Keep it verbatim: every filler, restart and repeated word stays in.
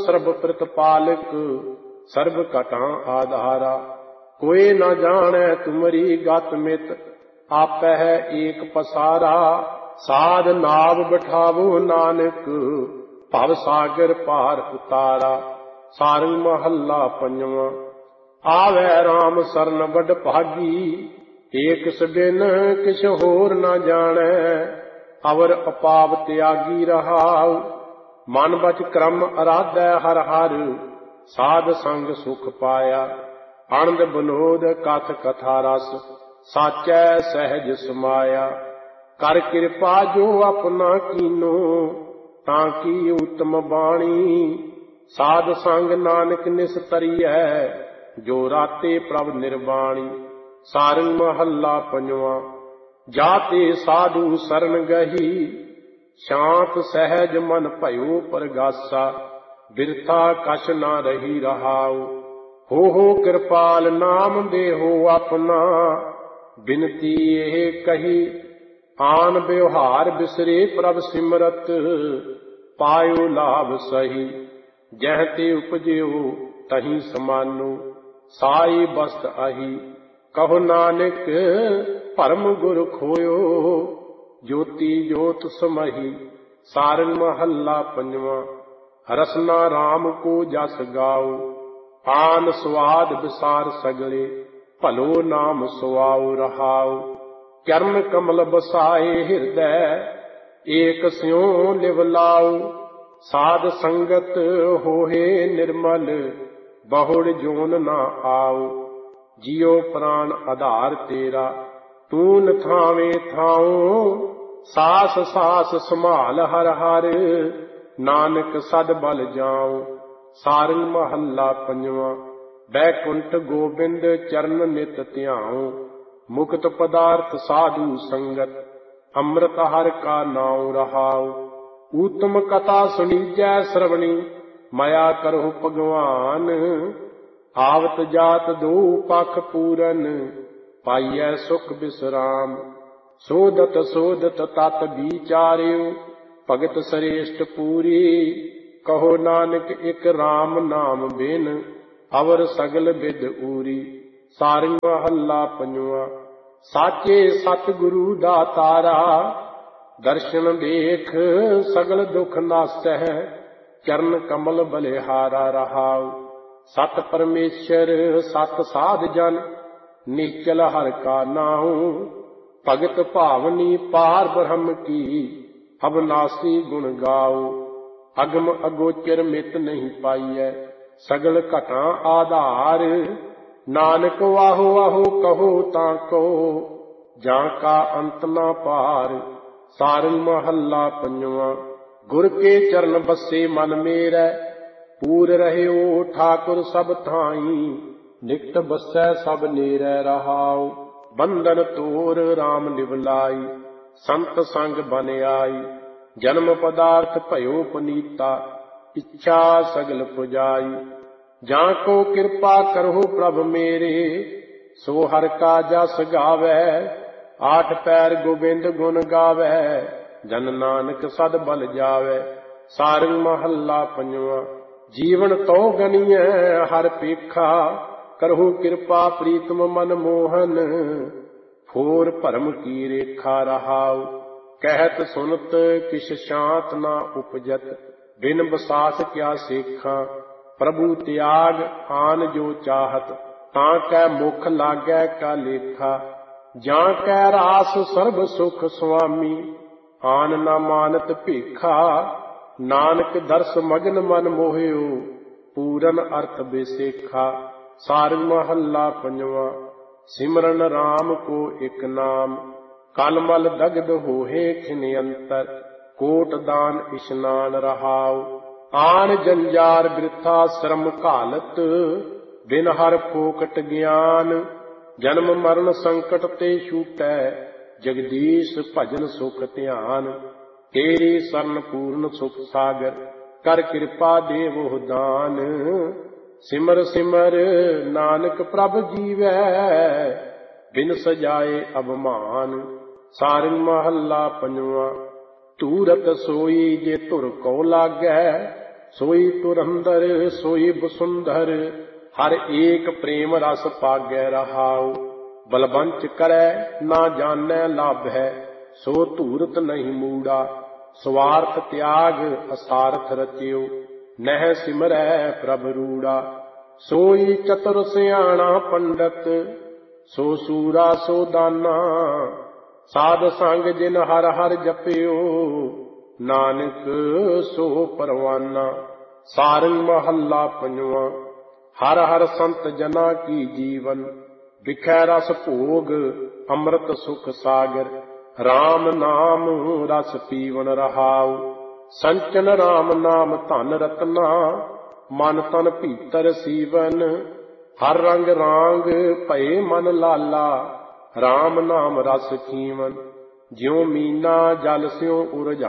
ਸਰਬ ਪ੍ਰਤਪਾਲਕ, ਸਰਬ ਘਟਾਂ ਆਧਾਰਾ। ਕੋਇ ਨ ਜਾਣੈ ਤੁਮਰੀ ਗਤ ਮਿਤ, ਆਪੈ ਹੈ ਏਕ ਪਸਾਰਾ। ਸਾਧ ਨਾਵ ਬਿਠਾਵੋ ਨਾਨਕ, ਭਵ ਸਾਗਰ ਪਾਰ ਉਤਾਰਾ। ਸਾਰੰਗ ਮਹੱਲਾ ਪੰਜਵਾਂ। ਆਵੈ ਰਾਮ ਸਰਨ ਵਡ ਭਾਗੀ, ਏਕ ਸਬਿਨ ਕਿਛ ਹੋਰ ਨ ਜਾਣੈ। ਅਵਰ ਅਪਾਵ ਤਿਆਗੀ ਰਹਾਉ, ਮਨ ਬਚ ਕਰਮ ਅਰਾਧੈ ਹਰ ਹਰ। ਸਾਧ ਸੰਗ ਸੁਖ ਪਾਇਆ, ਅਨੰਦ ਬਨੋਦ ਕਥ ਕਥਾ ਰਸ। ਸਾਚੈ ਸਹਿਜ ਸਮਾਇਆ, ਕਰ ਕਿਰਪਾ ਜੋ ਆਪਣਾ ਕੀਨੋ। ਤਾਂ ਕੀ ਉਤਮ ਬਾਣੀ, ਸਾਧ ਸੰਗ ਨਾਨਕ ਨਿਸਤਰੀਐ। ਜੋ ਰਾਤੇ ਪ੍ਰਭ ਨਿਰਵਾਣੀ। ਸਾਰੰਗ ਮਹੱਲਾ ਪੰਜਵਾਂ। ਜਾਤੇ ਸਾਧੂ ਸਰਨ ਗਹੀ, ਸ਼ਾਂਤ ਸਹਿਜ ਮਨ ਭਇਓ ਪਰਗਾਸਾ। ਬਿਰਥਾ ਕਛ ਨਾ ਰਹੀ ਰਹਾਉ, ਹੋ ਹੋ ਕਿਰਪਾਲ ਨਾਮ ਦੇਹੋ ਆਪਣਾ। ਬਿਨਤੀ ਇਹ ਕਹੀ, ਆਨ ਵਿਵਹਾਰ ਬਿਸਰੇ ਪ੍ਰਭ ਸਿਮਰਤ। ਪਾਇਓ ਲਾਭ ਸਹੀ, ਜਹ ਤੇ ਉਪਜਿਓ ਤਹੀਂ ਸਮਾਨੋ। ਸਾਈ ਬਸਤ ਆਹੀ, ਕਹੋ ਨਾਨਕ ਭਰਮ ਗੁਰ ਖੋਇਓ। ਜੋਤੀ ਜੋਤ ਸਮਹੀ। ਸਾਰੰਗ ਮਹੱਲਾ ਪੰਜਵਾਂ। ਰਸਨਾ ਰਾਮ ਕੋ ਜਸ ਗਾਓ, ਆਨ ਸਵਾਦ ਵਿਸਾਰ ਸਗਲੇ। ਭਲੋ ਨਾਮ ਸੁਆਉ ਰਹਾਉ, ਚਰਨ ਕਮਲ ਬਸਾਏ ਹਿਰਦੈ। ਏਕ ਸਿਉ ਲਿਵ ਲਾਉ, ਸਾਧ ਸੰਗਤ ਹੋਏ ਨਿਰਮਲ। ਬਹੁੜ ਜੋਨ ਨਾ ਆਉ, ਜਿਉ ਪ੍ਰਾਨ ਆਧਾਰ ਤੇਰਾ। ਤੂੰ ਥਾਵੇਂ ਥਾਉ, ਸਾਸ ਸਾਸ ਸੰਭਾਲ ਹਰ ਹਰ। ਨਾਨਕ ਸਦ ਬਲ ਜਾਉ। ਸਾਰੰਗ ਮਹੱਲਾ ਪੰਜਵਾਂ। ਬੈਕੁੰਠ ਗੋਬਿੰਦ ਚਰਨ ਨਿਤ ਧਿਆਉ, ਮੁਕਤ ਪਦਾਰਥ ਸਾਧੂ ਸੰਗਤ। ਅੰਮ੍ਰਿਤ ਹਰਿ ਕਾ ਨਾਉ ਰਹਾਉ, ਊਤਮ ਕਥਾ ਸੁਣੀਜੈ ਸਰਵਣੀ। ਮਾਇਆ ਕਰਹੁ ਭਗਵਾਨ, ਆਵਤ ਜਾਤ ਦੋ ਪਖ ਪੂਰਨ। ਪਾਈਐ ਸੁਖ ਬਿਸਰਾਮ, ਸੋਧਤ ਸੋਧਤ ਤਤ ਵਿਚਾਰਿਓ। ਭਗਤ ਸ੍ਰੇਸ਼ਟ ਪੂਰੀ, ਕਹੋ ਨਾਨਕ ਇਕ ਰਾਮ ਨਾਮ ਬਿਨ। ਅਵਰ ਸਗਲ ਬਿਦ ਊਰੀ। ਸਾਰੰਗ ਮਹੱਲਾ ਪੰਜਵਾਂ। ਸਾਚੇ ਸਤਿਗੁਰੂ ਦਾਤਾਰਾ, ਦਰਸ਼ਨ ਦੇਖ ਸਗਲ ਦੁਖ ਨਾਸੈ। ਚਰਨ ਕਮਲ ਬਲਿਹਾਰਾ ਰਹਾਉ, ਸਤ ਪਰਮੇਸ਼ਰ ਸਤ ਸਾਧ ਜਨ। ਨਿਚਲ ਹਰਿ ਕਾ ਨਾਉ, ਭਗਤ ਭਾਵਨੀ ਪਾਰ ਬ੍ਰਹਮ ਕੀ। ਅਬਨਾਸੀ ਗੁਣ ਗਾਉ, ਅਗਮ ਅਗੋਚਰ ਮਿਤ ਨਹੀਂ ਪਾਈਐ। ਸਗਲ ਘਟਾਂ ਆਧਾਰ, ਨਾਨਕ ਵਾਹੋ ਵਾਹੋ ਕਹੋ ਤਾਂ ਕੋ। ਜਾਂ ਕਾ ਅੰਤ ਨਾ ਪਾਰ। ਸਾਰੰਗ ਮਹੱਲਾ ਪੰਜਵਾਂ। ਗੁਰ ਕੇ ਚਰਨ ਬਸੇ ਮਨ ਮੇਰੈ, ਪੂਰ ਰਹਿਓ ਠਾਕੁਰ ਸਭ ਥਾਈ। ਨਿਕਟ ਬਸੈ ਸਭ ਨੇਰੈ ਰਹਾਉ, ਬੰਧਨ ਤੋਰ ਰਾਮ ਨਿਵਲਾਈ। ਸੰਤ ਸੰਗ ਬਨ ਆਈ, ਜਨਮ ਪਦਾਰਥ ਭਇਓ ਪਨੀਤਾ। ਇੱਛਾ ਸਗਲ ਪੁਜਾਈ, ਜਾਂ ਕੋ ਕਿਰਪਾ ਕਰਹੁ ਪ੍ਰਭ ਮੇਰੇ। ਸੋ ਹਰਿ ਕਾ ਜਸ ਗਾਵੈ, ਆਠ ਪੈਰ ਗੋਬਿੰਦ ਗੁਣ ਗਾਵੈ। ਜਨ ਨਾਨਕ ਸਦ ਬਲ ਜਾਵੈ। ਸਾਰੰਗ ਮਹੱਲਾ ਪੰਜਵਾਂ। ਜੀਵਨ ਤੋ ਗਨੀਐ ਹਰਿ ਪੇਖਾ, ਕਰਹੁ ਕਿਰਪਾ ਪ੍ਰੀਤਮ ਮਨ ਮੋਹਨ। ਫੋਰ ਭਰਮ ਕੀ ਰੇਖਾ ਰਹਾਉ, ਕਹਿਤ ਸੁਨਤ ਕਿਛ ਸ਼ਾਂਤ ਨਾ ਉਪਜਤ। ਬਿਨ ਬਸਾਸ ਕਿਆ ਸੇਖਾਂ, ਪ੍ਰਭੂ ਤਿਆਗ ਆਨ ਜੋ ਚਾਹਤ। ਤਾਂ ਕੈ ਮੁਖ ਲਾਗੈ ਕਾ ਲੇਖਾ, ਜਾਂ ਕੈ ਰਾਸ ਸਰਬ ਸੁਖ ਸੁਆਮੀ। ਆਨ ਨਾ ਮਾਨਤ ਭੇਖਾ, ਨਾਨਕ ਦਰਸ ਮਗਨ ਮਨ ਮੋਹਿਓ। ਪੂਰਨ ਅਰਥ ਬੇਸੇਖਾ। ਸਾਰੰਗ ਮਹੱਲਾ ਪੰਜਵਾਂ। ਸਿਮਰਨ ਰਾਮ ਕੋ ਇਕ ਨਾਮ, ਕਲਮਲ ਦਗਧ ਹੋਏ ਖਿਨ ਅੰਤਰ। ਕੋਟ ਦਾਨ ਇਸ਼ਨਾਨ ਰਹਾਉ, ਆਨ ਜੰਜਾਰ ਬਿਰਥਾ ਸ਼ਰਮ ਘਾਲਤ। ਬਿਨ ਹਰ ਫੋਕਟ ਗਿਆਨ, ਜਨਮ ਮਰਨ ਸੰਕਟ ਤੇ ਛੂਟੈ। ਜਗਦੀਸ਼ ਭਜਨ ਸੁਖ ਧਿਆਨ, ਤੇਰੀ ਸਰਨ ਪੂਰਨ ਸੁਖ ਸਾਗਰ। ਕਰ ਕਿਰਪਾ ਦੇਵੋ ਦਾਨ, ਸਿਮਰ ਸਿਮਰ ਨਾਨਕ ਪ੍ਰਭ ਜੀਵੈ। ਬਿਨ ਸਜਾਏ ਅਭਮਾਨ। ਸਾਰੰਗ ਮਹੱਲਾ ਪੰਜਵਾਂ। ਧੂਰਤ ਸੋਈ ਜੇ ਧੁਰ ਕਉ ਲਾਗੈ, सोई तुरंदर सोई बसुंधर, हर एक प्रेम रस पागै रहाऊ। बलवंच करै ना जानै लाभ है, सो धूरत नहीं मूड़ा। स्वार्थ त्याग असारथ रचियो, नह सिमरै प्रभ रूड़ा। सोई चतुर सियाणा पंडित, सो सूरा सो दाना। साध संग जिन हर हर जपियो, नानक सो परवाना। सारंग महला पंजवा। हर हर संत जना की जीवन, बिखै रस भोग अमृत सुख सागर। राम नाम रस पीवन रहाऊ, संचन राम नाम धन रत्ना। मन तन भीतर सीवन, हर रंग रांग भये मन लाला। राम नाम रस खीवन, ज्यों मीना जल स्यों उरझा।